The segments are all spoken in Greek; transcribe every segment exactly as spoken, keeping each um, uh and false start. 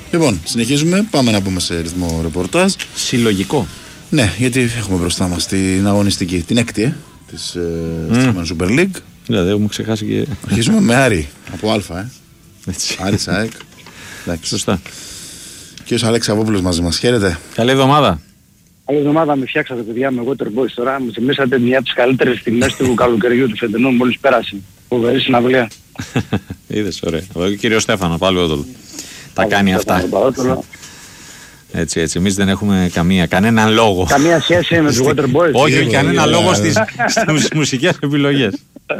Λοιπόν, συνεχίζουμε. Πάμε να πούμε σε ρυθμό ρεπορτάζ. Συλλογικό. Ναι, γιατί έχουμε μπροστά μας την αγωνιστική, την έκτη ε, της mm. Super League. Δηλαδή, έχουμε ξεχάσει και. Αρχίζουμε με Άρη από Α. Ε. Έτσι. Άρη ΑΕΚ. Σωστά. Κύριος Αλέξης Αβόπουλος μαζί μας. Χαίρετε. Καλή εβδομάδα. Καλή εβδομάδα, με φτιάξατε παιδιά με Waterboys τώρα. Μου θυμήσατε μια από τις καλύτερες στιγμές του καλοκαιριού του φετινού μόλις πέρασε. Φοβερή συναυλία. Είδες, ωραία. Ο κύριο Στέφανο, πάλι εδώ. Τα κάνει αυτά. Έτσι, έτσι. Εμείς δεν έχουμε καμία, κανέναν λόγο. Καμία σχέση με τους Waterboys. Όχι, όχι, κανένα λόγο στις, στις μουσικές επιλογές.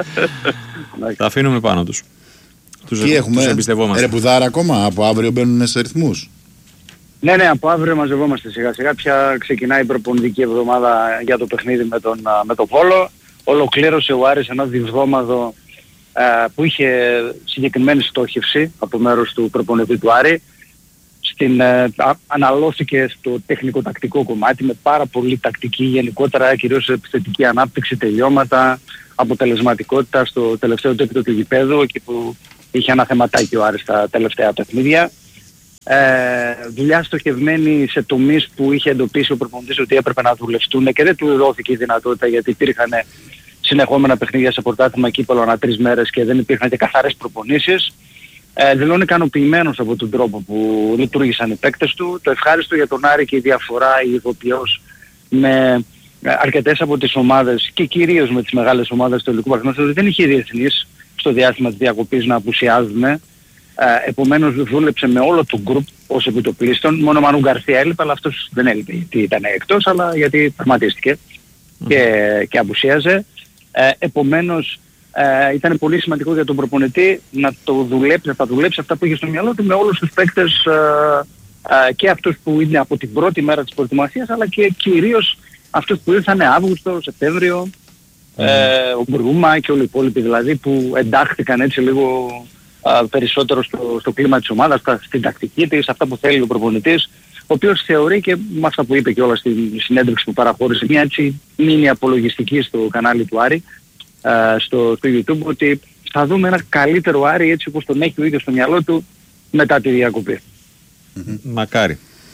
Τα αφήνουμε πάνω τους. Τους, Τι έχουμε, εμπιστευόμαστε. Ρεπουδάρα ακόμα, από αύριο μπαίνουν σε ρυθμούς. Ναι, ναι, από αύριο μαζευόμαστε σιγά σιγά. Πια ξεκινάει η προπονητική εβδομάδα για το παιχνίδι με τον, με τον Βόλο. Ολοκλήρωσε ο Άρης ένα διβδόμαδο ε, που είχε συγκεκριμένη στόχευση από μέρος του προπονητή του Άρη. Στην, ε, α, αναλώθηκε στο τεχνικό-τακτικό κομμάτι με πάρα πολύ τακτική γενικότερα, κυρίως επιθετική ανάπτυξη, τελειώματα, αποτελεσματικότητα στο τελευταίο τρίτο του γηπέδου, εκεί που είχε ένα θεματάκι ο Άρης στα τελευταία παιχνίδια. Ε, δουλειά στοχευμένη σε τομείς που είχε εντοπίσει ο προπονητής ότι έπρεπε να δουλευτούν και δεν του δόθηκε η δυνατότητα, γιατί υπήρχαν συνεχόμενα παιχνίδια σε πρωτάθλημα κύπελλο ανά τρεις μέρες και δεν υπήρχαν και καθαρές προπονήσεις. Ε, δηλώνει ικανοποιημένος από τον τρόπο που λειτουργήσαν οι παίκτες του. Το ευχάριστο για τον Άρη και η διαφορά, η ειδοποιώς με αρκετές από τις ομάδες και κυρίως με τις μεγάλες ομάδες του ελληνικού παγκοσμίου, δεν είχε διεθνείς στο διάστημα της διακοπής να απουσιάζουν. Ε, επομένως δούλεψε με όλο το γκρουπ ως επιτοπλίστων. Μόνο ο Μανού Γκαρθία έλειπε, αλλά αυτός δεν έλειπε γιατί ήταν εκτός, αλλά γιατί τραυματίστηκε mm. και, και απουσίαζε. Ε, επομένως ε, ήταν πολύ σημαντικό για τον προπονητή να το δουλέψει, να τα δουλέψει αυτά που είχε στο μυαλό του με όλους τους παίκτες ε, ε, και αυτούς που είναι από την πρώτη μέρα της προετοιμασίας, αλλά και κυρίως αυτούς που ήρθαν Αύγουστο, Σεπτέμβριο, mm. ε, ο Μπουργούμα και όλοι οι υπόλοιποι δηλαδή που εντάχθηκαν έτσι λίγο α, περισσότερο στο, στο κλίμα της ομάδας, στην τακτική της, αυτά που θέλει ο προπονητής, ο οποίος θεωρεί και με αυτά που είπε και όλα στην συνέντευξη που παραχώρησε, μια έτσι μίνι απολογιστική στο κανάλι του Άρη, α, στο, στο YouTube, ότι θα δούμε ένα καλύτερο Άρη έτσι όπως τον έχει ο ίδιος στο μυαλό του μετά τη διακοπή. Mm-hmm. Μακάρι.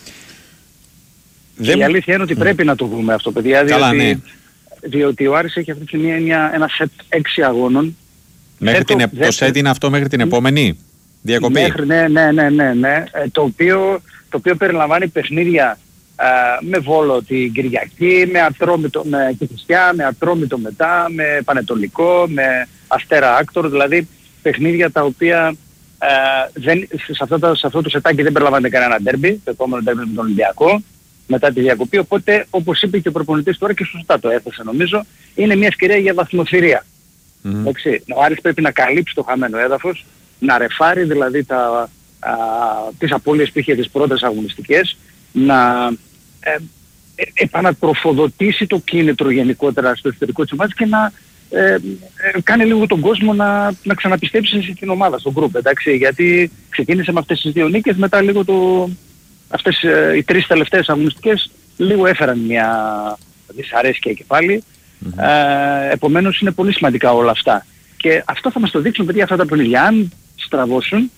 Και Δεν... η αλήθεια είναι ότι mm. πρέπει να το δούμε αυτό, παιδιά, Καλά, διότι, ναι. διότι ο Άρης έχει αυτή τη στιγμή μια, ένα σετ έξι αγώνων. Μέχρι την, το, το σετ είναι αυτό μέχρι την επόμενη διακοπή. Μέχρι, ναι, ναι, ναι, ναι, ναι. Ε, το, οποίο, το οποίο περιλαμβάνει παιχνίδια α, με Βόλο την Κυριακή, με Ατρόμητο, με Κηφισιά, με Ατρόμητο μετά, με Πανετολικό, με Αστέρα Άκτορ, δηλαδή παιχνίδια τα οποία α, δεν, σε, αυτό το, σε αυτό το σετάκι δεν περιλαμβάνεται κανένα ντέρμπι, το επόμενο ντέρμπι με τον Ολυμπιακό, μετά τη διακοπή, οπότε όπως είπε και ο προπονητής τώρα και σωστά το έθεσε νομίζω, είναι μια ευκαιρία για βαθμοθυρία. Mm. Εντάξει, ο Άρης πρέπει να καλύψει το χαμένο έδαφος, να ρεφάρει δηλαδή τα, α, τις απώλειες που είχε τις πρώτες αγωνιστικές, να ε, ε, επανατροφοδοτήσει το κίνητρο γενικότερα στο εσωτερικό της ομάδας και να ε, ε, κάνει λίγο τον κόσμο να, να ξαναπιστέψει στην ομάδα, στον γκρουπ, εντάξει, γιατί ξεκίνησε με αυτές τις δύο νίκες, μετά λίγο το... Αυτές ε, οι τρεις τελευταίες αγωνιστικές λίγο έφεραν μια δυσαρέσκεια και πάλι. Mm-hmm. Ε, επομένως είναι πολύ σημαντικά όλα αυτά. Και αυτό θα μας το δείξουν παιδιά αυτά τα παιχνίδια. Αν στραβώσουν,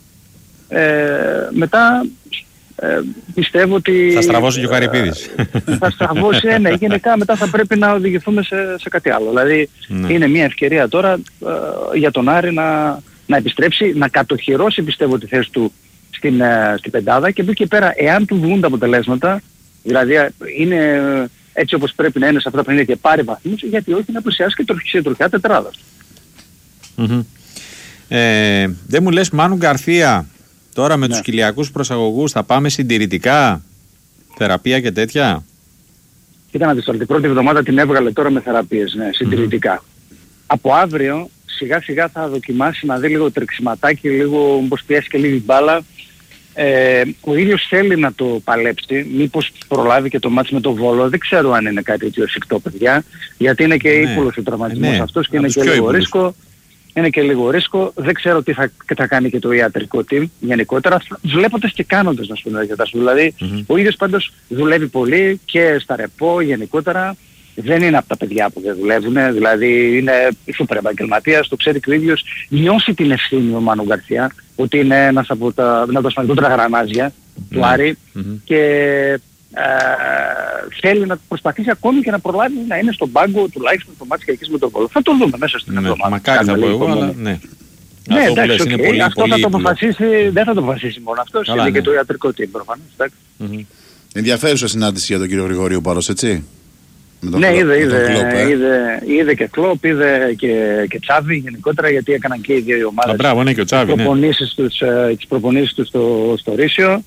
ε, μετά ε, πιστεύω ότι... Θα στραβώσει και ο Καρυπίδης. Ε, θα στραβώσει, ε, ναι, γενικά μετά θα πρέπει να οδηγηθούμε σε, σε κάτι άλλο. Δηλαδή mm. είναι μια ευκαιρία τώρα ε, για τον Άρη να, να επιστρέψει, να κατοχυρώσει πιστεύω τη θέση του στην, στην πεντάδα και από εκεί και πέρα, εάν του βγουν τα αποτελέσματα, δηλαδή είναι έτσι όπως πρέπει να είναι σε αυτά τα παιχνίδια και πάρει βαθμούς, γιατί όχι να πλησιάσει και τροχιά, τροχιά τετράδα. Mm-hmm. Ε, δεν μου λες Μάνου Γκαρθία, τώρα με ναι. τους κοιλιακούς προσαγωγούς θα πάμε συντηρητικά, θεραπεία και τέτοια? Κοίτα να δεις τώρα, την πρώτη εβδομάδα την έβγαλε τώρα με θεραπείες, ναι, συντηρητικά. Mm-hmm. Από αύριο σιγά σιγά θα δοκιμάσει να δει λίγο τρεξιματάκι, λίγο πως πιέσει και λίγη μπάλα. Ε, ο ίδιος θέλει να το παλέψει, μήπως προλάβει και το μάτς με το Βόλο, δεν ξέρω αν είναι κάτι έτσι εφικτό παιδιά, γιατί είναι και ναι. ύπουλος ο τραυματισμός ναι. αυτός και είναι και λίγο ρίσκο, είναι και λίγο ρίσκο, δεν ξέρω τι θα, θα κάνει και το ιατρικό team γενικότερα, βλέποντας και κάνοντας να σου πω, δηλαδή mm-hmm. ο ίδιος πάντως δουλεύει πολύ και στα ρεπό γενικότερα, δεν είναι από τα παιδιά που δεν δουλεύουν, δηλαδή είναι σούπερ επαγγελματίας, το ξέρει και ο ίδιος, νιώσει την ευθύνη ο Μάνου Γκαρσία, ότι είναι ένας από τα, από τα σημαντικότερα γρανάζια του mm-hmm. Άρη mm-hmm. και ε, θέλει να προσπαθήσει ακόμη και να προλάβει να είναι στον πάγκο τουλάχιστον το μάτι Κυριακής με τον Βόλο. Θα το δούμε μέσα στην εβδομάδα. Ναι, μακάρι θα πω εγώ, αλλά ναι. Ναι, αυτό εντάξει, okay. είναι πολύ, αυτό πολύ θα το αποφασίσει, δεν θα το αποφασίσει μόνο αυτός, είναι ναι. και το ιατρικό team προφανώς. Mm-hmm. Ενδιαφέρουσα συνάντηση για τον κύριο Γρηγορίου πάντως, έτσι. Ναι, Κλόπ, είδε, είδε, Κλόπ, ε. είδε, είδε και Κλόπ, είδε και, και Τσάβη γενικότερα, γιατί έκαναν και οι δύο ομάδες. Α, μπράβο, ναι, και ο Τσάβη, τις προπονήσεις ναι. τους, ε, τις προπονήσεις τους στο, στο Ρήσιο.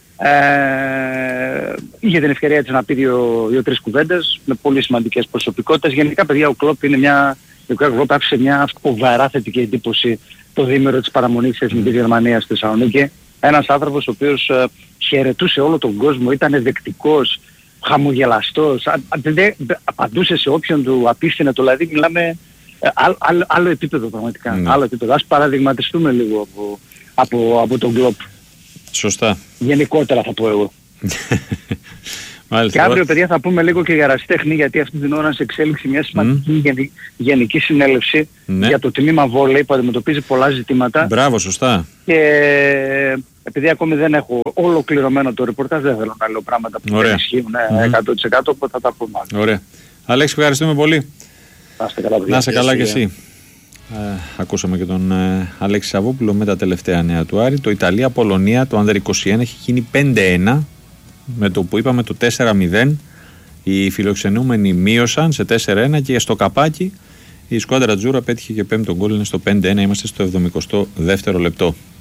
Ε, είχε την ευκαιρία της να πει δύο, δύο τρεις κουβέντες με πολύ σημαντικές προσωπικότητες. Γενικά, παιδιά, ο Κλόπ είναι μια, ο Κλόπ άφησε μια φοβερά θετική εντύπωση το διήμερο της παραμονής της Εθνικής Γερμανίας στη Θεσσαλονίκη. Ένας άνθρωπος ο οποίος ε, χαιρετούσε όλο τον κόσμο, ήταν δεκτικός, χαμογελαστός, α, α, δε, απαντούσε σε όποιον του απίθυνε το, δηλαδή μιλάμε ε, άλλο, άλλο, άλλο επίπεδο πραγματικά, mm. άλλο επίπεδο. Ας παραδειγματιστούμε λίγο από, από, από τον Κλόπ. Σωστά. Γενικότερα θα πω εγώ. Μάλιστα. Και αύριο, παιδιά, θα πούμε λίγο και για ερασιτέχνη, γιατί αυτή την ώρα σε εξέλιξη μια σημαντική mm. γενι, γενική συνέλευση ναι. για το τμήμα βόλεϊ που αντιμετωπίζει πολλά ζητήματα. Μπράβο, σωστά. Και επειδή ακόμη δεν έχω ολοκληρωμένο το ρεπορτάζ, δεν θέλω να λέω πράγματα που δεν ισχύουν mm-hmm. εκατό τοις εκατό, οπότε θα τα πούμε. Ωραία. Αλέξη, ευχαριστούμε πολύ. Να είστε καλά, να είστε καλά κι εσύ. Ε, ακούσαμε και τον ε, Αλέξη Σαββόπουλο με τα τελευταία νέα του Άρη. Το Ιταλία-Πολωνία, το Under είκοσι ένα έχει γίνει πέντε ένα. Με το που είπαμε το τέσσερα μηδέν. Οι φιλοξενούμενοι μείωσαν σε τέσσερα ένα και στο καπάκι η σκουάντρα Τζούρα πέτυχε και πέμπτο γκολ, είναι στο πέντε ένα. Είμαστε στο εβδομηκοστό δεύτερο λεπτό.